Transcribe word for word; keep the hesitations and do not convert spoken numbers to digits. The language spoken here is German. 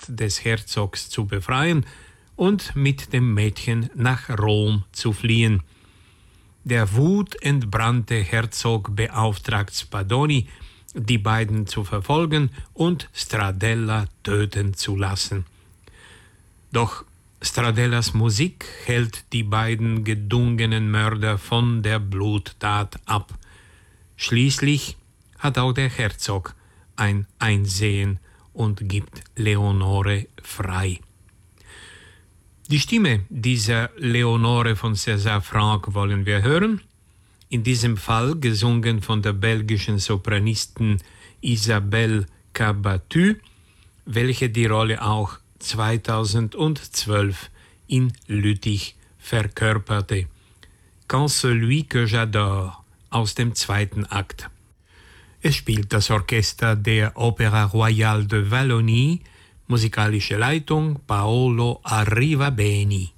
des Herzogs zu befreien und mit dem Mädchen nach Rom zu fliehen. Der wutentbrannte Herzog beauftragt Spadoni, die beiden zu verfolgen und Stradella töten zu lassen. Doch Stradellas Musik hält die beiden gedungenen Mörder von der Bluttat ab. Schließlich hat auch der Herzog ein Einsehen und gibt Leonore frei. Die Stimme dieser Leonore von César Franck wollen wir hören. In diesem Fall gesungen von der belgischen Sopranistin Isabelle Cabattu, welche die Rolle auch zweitausendzwölf in Lüttich verkörperte. Quand celui que j'adore aus dem zweiten Akt. Es spielt das Orchester der Opera Royale de Wallonie, musikalische Leitung Paolo Arrivabeni.